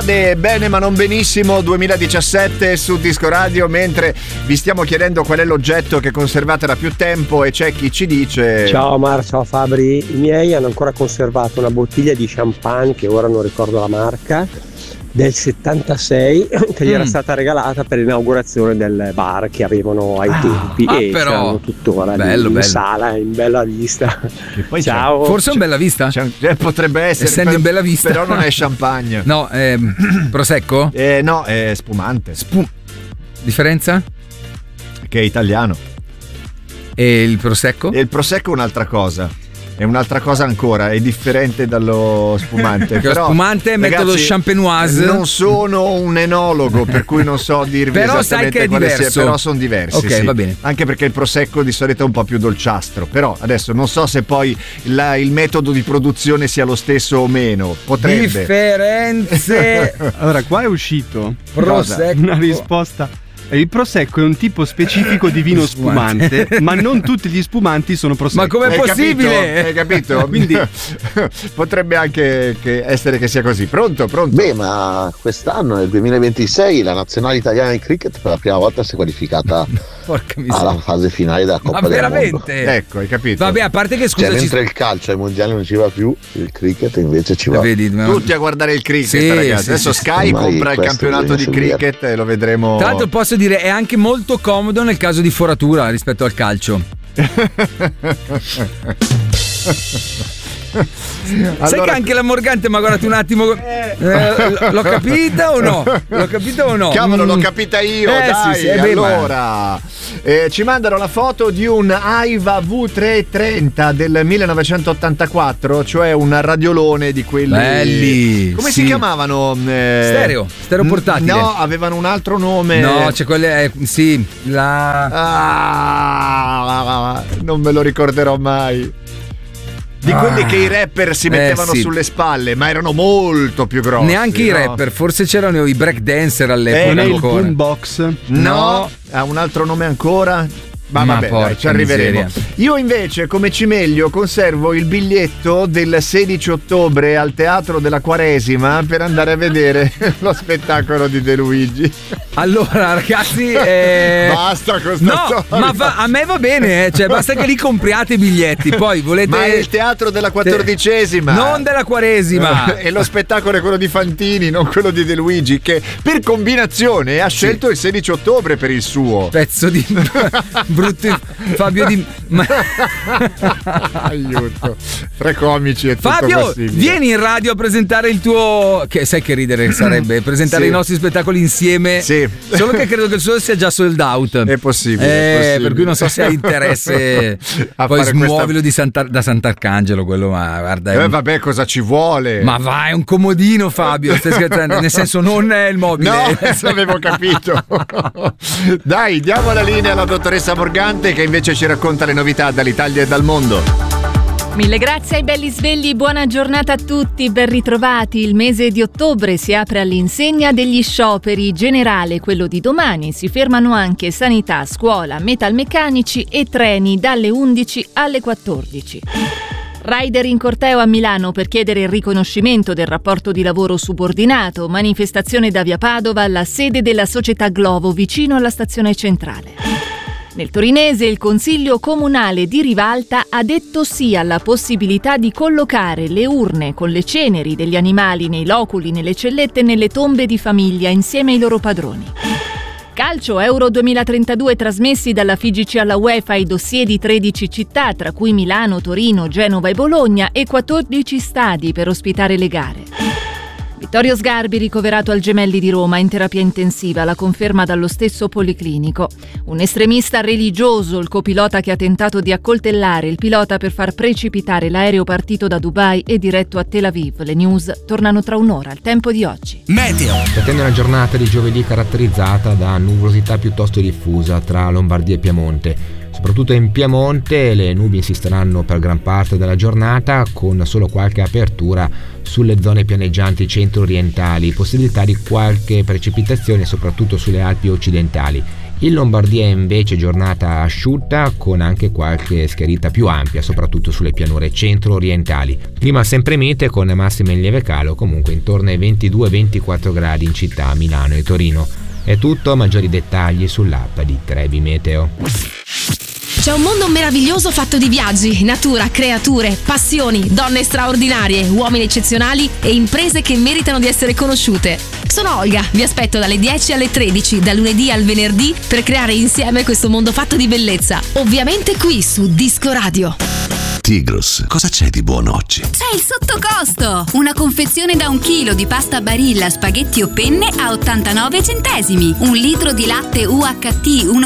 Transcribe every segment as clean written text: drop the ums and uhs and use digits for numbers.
bene ma non benissimo 2017 su Disco Radio, mentre vi stiamo chiedendo qual è l'oggetto che conservate da più tempo e c'è chi ci dice: ciao Mar, ciao Fabri, i miei hanno ancora conservato una bottiglia di champagne che ora non ricordo la marca, del 76, che gli era stata regalata per l'inaugurazione del bar che avevano ai tempi, e però c'erano tuttora bello, in bello. sala in Bella Vista. Che poi ciao. Forse è un Bella Vista? Potrebbe essere, essendo in Bella Vista, però non è champagne. No, prosecco? No, è spumante. Differenza? Che è italiano. E il prosecco? E il prosecco è un'altra cosa. È un'altra cosa ancora, è differente dallo spumante. Perché però, lo spumante è metodo champenoise. Non sono un enologo, per cui non so dirvi però esattamente sai che è quale diverso. sia, però sono diversi. Ok, sì. va bene. Anche perché il prosecco di solito è un po' più dolciastro, però adesso non so se poi il metodo di produzione sia lo stesso o meno. Potrebbe. Differenze. Allora, qua è uscito Prosecco. una risposta. Il prosecco è un tipo specifico di vino spumante, ma non tutti gli spumanti sono prosecco. Ma com'è possibile? Hai capito? Quindi potrebbe anche essere che sia così. Pronto? Beh, ma quest'anno nel 2026 la nazionale italiana di cricket per la prima volta si è qualificata alla fase finale della Coppa del veramente? Mondo. Ecco, hai capito? Vabbè, a parte che scusa, Cioè, mentre il calcio ai mondiali non ci va più, il cricket invece ci va. Vedi, tutti a guardare il cricket, sì, ragazzi. sì, Adesso sì, Sky sì. compra il Ormai campionato di questo cricket e lo vedremo. Tra l'altro posso dire è anche molto comodo nel caso di foratura rispetto al calcio. Sai che anche la Morgante mi ha guardato un attimo. L'ho capita o no? L'ho capita o no? Cavolo, l'ho capita io. Dai, sì, allora ci mandano la foto di un Aiva V330 del 1984, cioè un radiolone di quelli belli. Come sì. si chiamavano? Stereo portatile. No, avevano un altro nome. No, c'è quelle sì, non me lo ricorderò mai. Di quelli che i rapper si mettevano sì. sulle spalle, ma erano molto più grossi. Neanche i rapper, forse c'erano i breakdancer all'epoca. non è il ancora. boombox? No, ha un altro nome ancora. Ma vabbè, dai, ci arriveremo. Miseria. Io invece, come Cimeglio, conservo il biglietto del 16 ottobre al Teatro della Quaresima per andare a vedere lo spettacolo di De Luigi. Allora, ragazzi, basta con sta storia. ma a me va bene, cioè basta che li compriate i biglietti. Poi volete. Ma è il Teatro della 14ª, non della Quaresima. E lo spettacolo è quello di Fantini, non quello di De Luigi, che per combinazione ha scelto il 16 ottobre per il suo pezzo di brutto Fabio di aiuto, tre comici e tutto Fabio, possibile. vieni in radio a presentare il tuo, che sai che ridere sarebbe presentare i nostri spettacoli insieme. Sì. Solo che credo che il suo sia già sold out. È possibile. Per cui non so se hai interesse a poi fare smuovilo da Sant'Arcangelo, quello, ma guarda vabbè, cosa ci vuole? ma vai, è un comodino, Fabio, stai scherzando, nel senso non è il mobile. No, avevo capito. Dai, diamo la linea alla dottoressa Morgante, che invece ci racconta le novità dall'Italia e dal mondo. Mille grazie ai belli svegli, buona giornata a tutti, ben ritrovati. Il mese di ottobre si apre all'insegna degli scioperi generale, quello di domani. Si fermano anche sanità, scuola, metalmeccanici e treni dalle 11 alle 14. Rider in corteo a Milano per chiedere il riconoscimento del rapporto di lavoro subordinato. Manifestazione da via Padova alla sede della società Glovo vicino alla stazione centrale. Nel torinese il Consiglio Comunale di Rivalta ha detto sì alla possibilità di collocare le urne con le ceneri degli animali nei loculi, nelle cellette e nelle tombe di famiglia insieme ai loro padroni. Calcio Euro 2032 trasmessi dalla FIGC alla UEFA i dossier di 13 città, tra cui Milano, Torino, Genova e Bologna, e 14 stadi per ospitare le gare. Vittorio Sgarbi ricoverato al Gemelli di Roma in terapia intensiva, la conferma dallo stesso policlinico. Un estremista religioso, il copilota che ha tentato di accoltellare il pilota per far precipitare l'aereo partito da Dubai e diretto a Tel Aviv. Le news tornano tra un'ora, al tempo di oggi. Meteo. Si attende una giornata di giovedì caratterizzata da nuvolosità piuttosto diffusa tra Lombardia e Piemonte. Soprattutto in Piemonte le nubi insisteranno per gran parte della giornata, con solo qualche apertura sulle zone pianeggianti centro-orientali, possibilità di qualche precipitazione soprattutto sulle Alpi occidentali. In Lombardia invece giornata asciutta con anche qualche schiarita più ampia, soprattutto sulle pianure centro-orientali. Clima sempre mite con massime in lieve calo, comunque intorno ai 22-24 gradi in città, Milano e Torino. È tutto, maggiori dettagli sull'app di Trebi Meteo. C'è un mondo meraviglioso fatto di viaggi, natura, creature, passioni, donne straordinarie, uomini eccezionali e imprese che meritano di essere conosciute. Sono Olga, vi aspetto dalle 10 alle 13, da lunedì al venerdì, per creare insieme questo mondo fatto di bellezza. Ovviamente qui su Disco Radio. Tigros, cosa c'è di buono oggi? C'è il sottocosto! Una confezione da 1 chilo di pasta Barilla, spaghetti o penne a 89 centesimi. 1 litro di latte UHT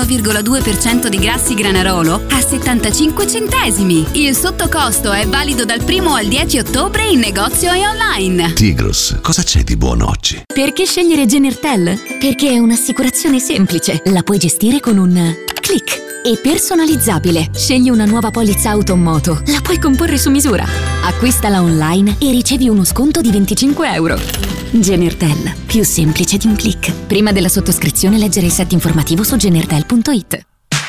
1,2% di grassi Granarolo a 75 centesimi. Il sottocosto è valido dal 1 al 10 ottobre in negozio e online. Tigros, cosa c'è di buono oggi? Perché scegliere Genertel? Perché è un'assicurazione semplice. La puoi gestire con un click. E personalizzabile. Scegli una nuova polizza auto o moto. La puoi comporre su misura. Acquistala online e ricevi uno sconto di 25 euro. Genertel. Più semplice di un click. Prima della sottoscrizione leggere il set informativo su genertel.it.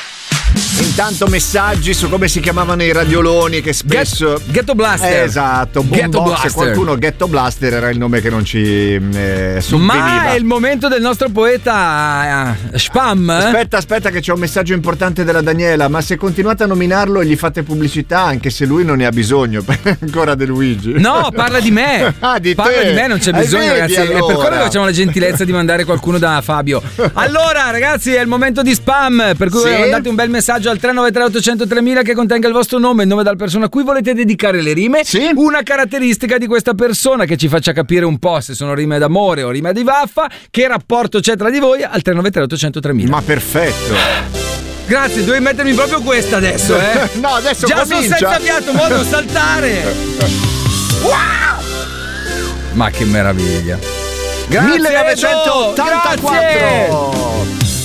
Intanto messaggi su come si chiamavano i radioloni che spesso Ghetto Blaster. Esatto, Ghetto Boombox, Blaster. qualcuno Ghetto Blaster era il nome che non ci sovveniva. Ma è il momento del nostro poeta Spam. Aspetta che c'è un messaggio importante della Daniela, ma se continuate a nominarlo e gli fate pubblicità anche se lui non ne ha bisogno. Ancora De Luigi. No, parla di me. Parla di me, non c'è bisogno, vedi, ragazzi. allora. È per quello che facciamo la gentilezza di mandare qualcuno da Fabio. Allora, ragazzi, è il momento di spam, per cui mandate un bel messaggio al 393 800 3000 che contenga il vostro nome, il nome della persona a cui volete dedicare le rime, una caratteristica di questa persona che ci faccia capire un po' se sono rime d'amore o rime di vaffa, che rapporto c'è tra di voi al 393 800 3000. Ma perfetto. Grazie, dovevi mettermi proprio questa adesso, eh? No, adesso già comincia. sono senza fiato, mo devo saltare. Wow! Ma che meraviglia. Grazie, 1984. Edo, grazie.